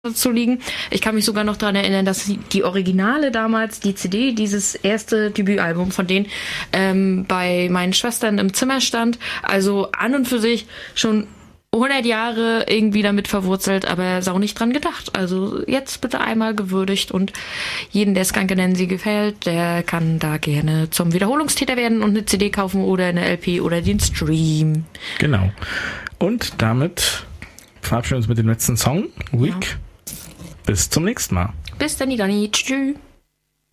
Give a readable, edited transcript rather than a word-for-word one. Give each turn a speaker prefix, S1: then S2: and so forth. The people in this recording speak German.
S1: zu liegen. Ich kann mich sogar noch daran erinnern, dass die Originale damals, die CD, dieses erste Debütalbum von denen, bei meinen Schwestern im Zimmer stand. Also an und für sich schon 100 Jahre irgendwie damit verwurzelt, aber sau nicht dran gedacht. Also jetzt bitte einmal gewürdigt und jeden, der Skanke Nancy gefällt, der kann da gerne zum Wiederholungstäter werden und eine CD kaufen oder eine LP oder den Stream.
S2: Genau. Und damit verabschieden wir uns mit dem letzten Song, Week. Ja. Bis zum nächsten Mal.
S1: Bis dann, Dani. Tschüss.